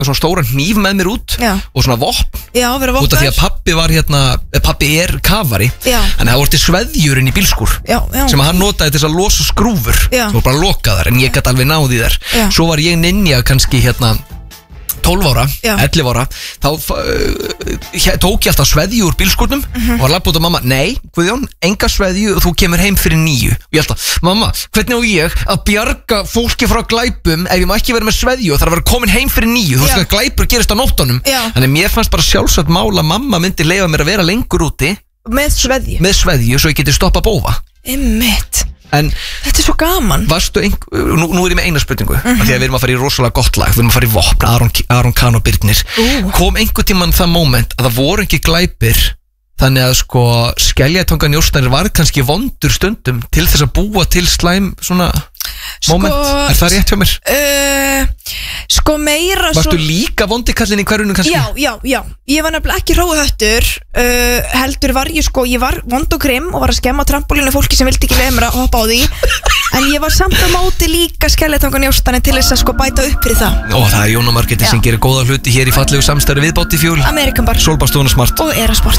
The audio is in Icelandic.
svona stóran hníf með mér út og svona vopn. Já, vera vopn. Út af því að pabbi var pabbi kafari. Þannig að það voru til sveðjur inn í bílskúr sem hann notaði til að losa skrúfur. Það voru bara lokaðar en ég gæti alveg náði þær. Svo var ég ninja kannski 12 ára, 11 ára þá tók ég alltaf sveðju úr bílskúrnum og var labbað út af mamma, nei, Guðjón, enga sveðju og þú kemur heim fyrir 9 og ég alltaf, mamma, hvernig á ég að bjarga fólki frá glæpum ef ég má ekki vera með sveðju og það er að vera komin heim fyrir 9 þú veist að glæpur gerist á nóttunum þannig mér fannst bara sjálfsagt mál að mamma myndi leyfa mér að vera lengur úti með sveðju svo ég geti stoppa bófa En þetta svo gaman nú er ég með eina spurningu af því að við erum að fara í rosalega gott lag við erum að fara í vopn, Aron Kahn og Birnir kom einhvern tímann það moment að það voru ekki glæpir þannig að sko skeljatonga njósnari var kannski vondur stundum til þess að búa til slæm svona moment, er það rétt hjá mér? Sko meira Varstu líka vondi kallinn í hverjunum kannski? Já, ég var nefnilega ekki hróðhöttur heldur var ég var vond og grimm og var að skemma trampolínu fólki sem vildi ekki leið mér að hoppa á því en ég var samt á móti líka skeljatonga njósnari til þess að sko bæta upp fyrir það Og það er Jóna Margréti sem gerir góða hluti hér í fallegu samstarfi við Botifjúl Amerikan Bar, Solbárstofuna Smart og Erasport